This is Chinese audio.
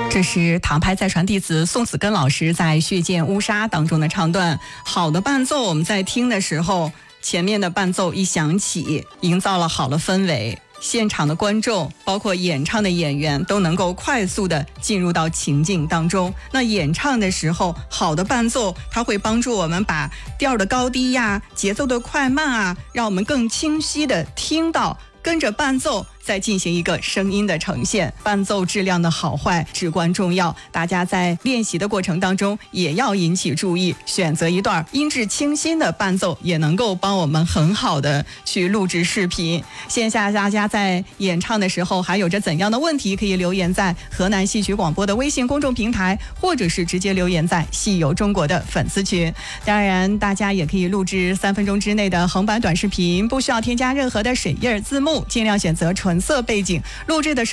这是唐派再传弟子宋子根老师在《血溅乌纱》当中的唱段。好的伴奏，我们在听的时候，前面的伴奏一响起，营造了好的氛围，现场的观众包括演唱的演员都能够快速的进入到情境当中。那演唱的时候，好的伴奏它会帮助我们把调的高低呀、节奏的快慢啊，让我们更清晰的听到，跟着伴奏再进行一个声音的呈现。伴奏质量的好坏至关重要，大家在练习的过程当中也要引起注意，选择一段音质清新的伴奏，也能够帮我们很好的去录制视频。线下大家在演唱的时候还有着怎样的问题，可以留言在河南戏曲广播的微信公众平台，或者是直接留言在戏游中国的粉丝群。当然大家也可以录制3分钟之内的横版短视频，不需要添加任何的水印字幕，尽量选择纯色背景，录制的时候